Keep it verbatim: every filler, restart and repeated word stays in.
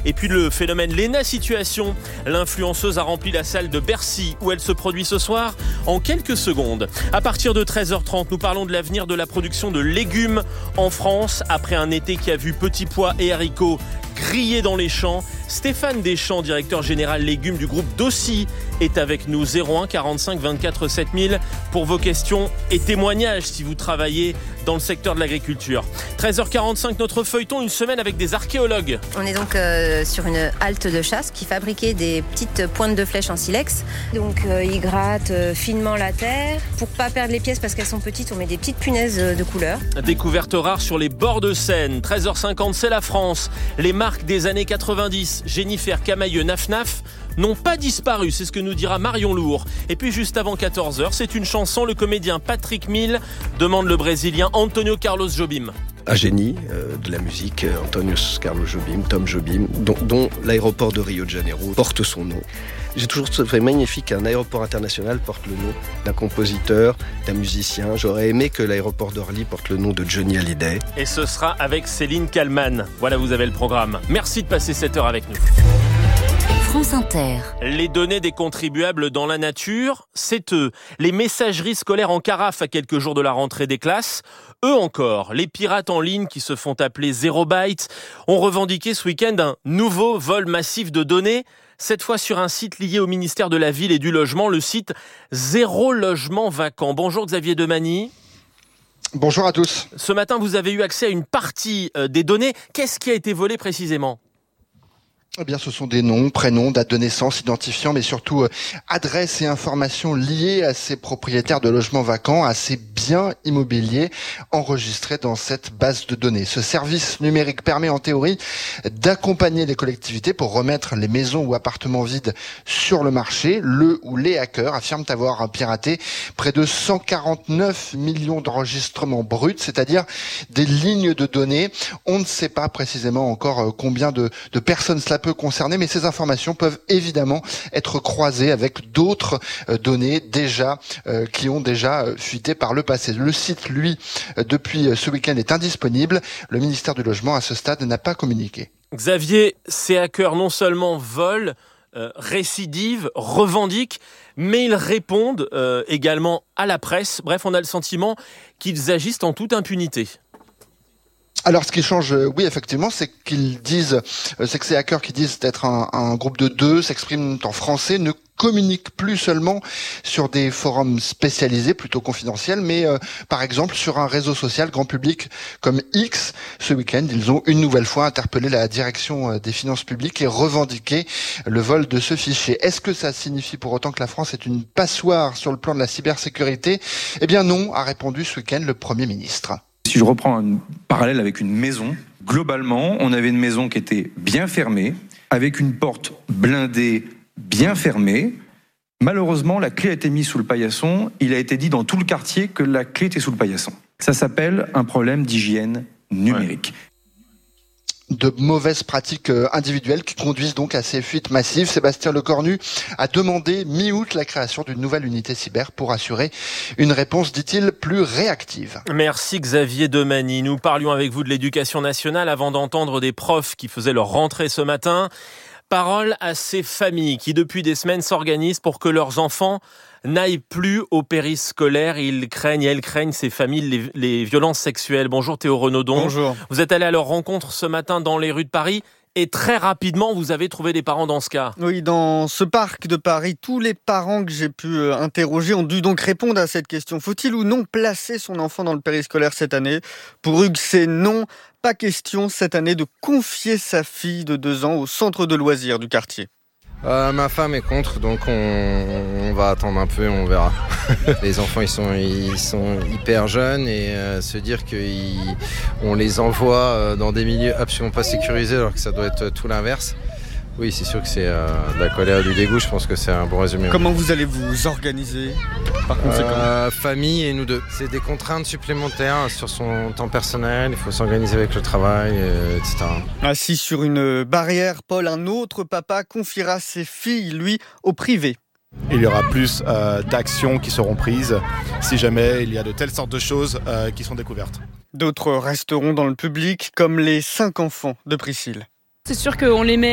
Et puis le phénomène Léna Situation. L'influenceuse a rempli la salle de Bercy où elle se produit ce soir en quelques secondes. À partir de treize heures trente, nous parlons de l'avenir de la production de légumes en France après un été qui a vu petits pois et haricots grillés dans les champs. Stéphane Deschamps, directeur général légumes du groupe Dossi, est avec nous. Zéro un quarante-cinq vingt-quatre sept mille pour vos questions et témoignages si vous travaillez dans le secteur de l'agriculture. treize heures quarante-cinq, notre feuilleton, une semaine avec des archéologues. On est donc euh, sur une halte de chasse qui fabriquait des petites pointes de flèches en silex. Donc euh, ils grattent euh, finement la terre. Pour pas perdre les pièces parce qu'elles sont petites, on met des petites punaises de couleur. Découverte rare sur les bords de Seine. treize heures cinquante, c'est la France. Les marques des années quatre-vingt-dix, Jennifer Camailleux, Naf Naf, n'ont pas disparu, c'est ce que nous dira Marion Lourd. Et puis juste avant quatorze heures, c'est une chanson, le comédien Patrick Mille demande le Brésilien Antonio Carlos Jobim. Un génie euh, de la musique, euh, Antonio Carlos Jobim, Tom Jobim, dont, dont l'aéroport de Rio de Janeiro porte son nom. J'ai toujours trouvé magnifique qu'un aéroport international porte le nom d'un compositeur, d'un musicien. J'aurais aimé que l'aéroport d'Orly porte le nom de Johnny Hallyday. Et ce sera avec Céline Kallmann. Voilà, vous avez le programme. Merci de passer cette heure avec nous. France Inter. Les données des contribuables dans la nature, c'est eux. Les messageries scolaires en carafe à quelques jours de la rentrée des classes. Eux encore, les pirates en ligne qui se font appeler Zero Byte, ont revendiqué ce week-end un nouveau vol massif de données. Cette fois sur un site lié au ministère de la Ville et du Logement, le site Zéro Logement Vacant. Bonjour Xavier Demany. Bonjour à tous. Ce matin, vous avez eu accès à une partie des données. Qu'est-ce qui a été volé précisément ? Eh bien, ce sont des noms, prénoms, dates de naissance, identifiants, mais surtout euh, adresses et informations liées à ces propriétaires de logements vacants, à ces biens immobiliers enregistrés dans cette base de données. Ce service numérique permet en théorie d'accompagner les collectivités pour remettre les maisons ou appartements vides sur le marché. Le ou les hackers affirment avoir piraté près de cent quarante-neuf millions d'enregistrements bruts, c'est-à-dire des lignes de données. On ne sait pas précisément encore combien de, de personnes cela peut concerner, mais ces informations peuvent évidemment être croisées avec d'autres euh, données déjà euh, qui ont déjà euh, fuité par le passé. Le site, lui, euh, depuis ce week-end est indisponible. Le ministère du Logement, à ce stade, n'a pas communiqué. Xavier, ces hackers non seulement volent, euh, récidivent, revendiquent, mais ils répondent euh, également à la presse. Bref, on a le sentiment qu'ils agissent en toute impunité. Alors, ce qui change, euh, oui, effectivement, c'est qu'ils disent, euh, c'est que ces hackers qui disent être un, un groupe de deux, s'expriment en français, ne communiquent plus seulement sur des forums spécialisés, plutôt confidentiels, mais euh, par exemple sur un réseau social grand public comme X. Ce week-end, ils ont une nouvelle fois interpellé la direction euh, des finances publiques et revendiqué le vol de ce fichier. Est-ce que ça signifie pour autant que la France est une passoire sur le plan de la cybersécurité ? Eh bien non, a répondu ce week-end le Premier ministre. Si je reprends un parallèle avec une maison, globalement, on avait une maison qui était bien fermée, avec une porte blindée bien fermée. Malheureusement, la clé a été mise sous le paillasson. Il a été dit dans tout le quartier que la clé était sous le paillasson. Ça s'appelle un problème d'hygiène numérique. Ouais. De mauvaises pratiques individuelles qui conduisent donc à ces fuites massives. Sébastien Lecornu a demandé mi-août la création d'une nouvelle unité cyber pour assurer une réponse, dit-il, plus réactive. Merci Xavier Demany. Nous parlions avec vous de l'éducation nationale avant d'entendre des profs qui faisaient leur rentrée ce matin. Parole à ces familles qui depuis des semaines s'organisent pour que leurs enfants n'aillent plus au périscolaire. Ils craignent et elles craignent, ces familles, les, les violences sexuelles. Bonjour Théo Renaudon. Bonjour. Vous êtes allé à leur rencontre ce matin dans les rues de Paris et très rapidement vous avez trouvé des parents dans ce cas. Oui, dans ce parc de Paris, tous les parents que j'ai pu interroger ont dû donc répondre à cette question. Faut-il ou non placer son enfant dans le périscolaire cette année ? Pour Hugues, c'est non. Pas question cette année de confier sa fille de deux ans au centre de loisirs du quartier. Euh, ma femme est contre, donc on, on va attendre un peu et on verra. Les enfants, ils sont, ils sont hyper jeunes et euh, se dire qu'on les envoie dans des milieux absolument pas sécurisés alors que ça doit être tout l'inverse. Oui, c'est sûr que c'est euh, de la colère, du dégoût, je pense que c'est un bon résumé. Comment vous allez vous organiser par conséquent ? euh, Famille et nous deux. C'est des contraintes supplémentaires sur son temps personnel, il faut s'organiser avec le travail, euh, et cetera. Assis sur une barrière, Paul, un autre papa confiera ses filles, lui, au privé. Il y aura plus euh, d'actions qui seront prises si jamais il y a de telles sortes de choses euh, qui sont découvertes. D'autres resteront dans le public, comme les cinq enfants de Priscille. C'est sûr qu'on les met